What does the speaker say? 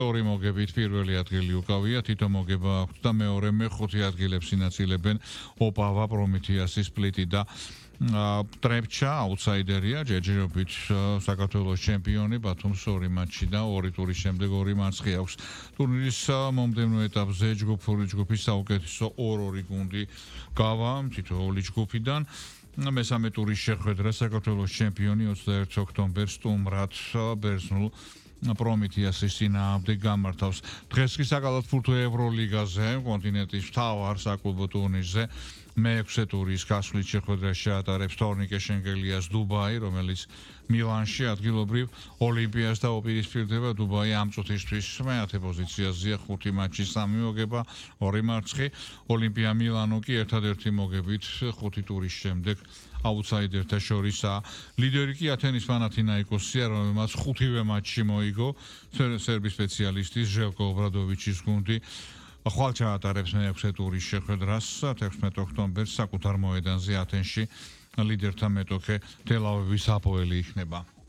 ორი მოგებით პირველი ადგილი უკავია, თითო მოგება აქვს და მეორე მეხუთე ადგილებს ინაწილებენ ოპავა, პრომეთეასი, სპლიტი და ტრეპჩა, აუთსაიდერია, ჯერჯერობით საქართველოს ჩემპიონი, ბათუმს ორი მატჩი და ორი ტურის შემდეგ ორი მარცხი აქვს. ტურნირის მომდევნო ეტაპზე ჯგუფური ჯგუფის საუკეთესო 2-2 გუნდი გავა თითოეული ჯგუფიდან. მესამე ტურის შეხვედრა საქართველოს ჩემპიონი 21 ოქტომბერს სტუმრად ბერძნულ პრომეთეასის წინააღმდეგ გამართავს. დღეს კი საკალათბურთო ევროლიგაზე, კონტინენტის მთავარ საკლუბო ტურნირზე მეექვსე ტურის გასვლით შეხვედრას შეატარებს თორნიკე შენგელიას დუბაი, რომელიც მილანში ადგილობრივ ოლიმპიას და ოპირისპირდება. დუბაი ამ წუთისთვის მეათე პოზიციაზეა, 5 მატჩი 3 მოგება, 2 მარცხი. ოლიმპია მილანო კი ერთადერთი მოგებით 5 ტურის შემდეგ აუთსაიდერთა შორისაა. ლიდერი კი ათენის პანათინაიკოსია, რომელმაც 5-ვე მატჩი მოიგო. სერბის სპეციალისტის ჟელკო ობრადოვიჩის გუნდი ხვალ ჩაატარებს მეექვსე ტურის შეხვედრას 16 ოქტომბერს საკუთარ მოედანზე ათენში ლიდერთა მეტოქე თელ-ავივის აპოელი იქნება.